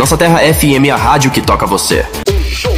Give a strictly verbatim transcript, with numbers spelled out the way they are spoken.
Nossa Terra F M, a rádio que toca você.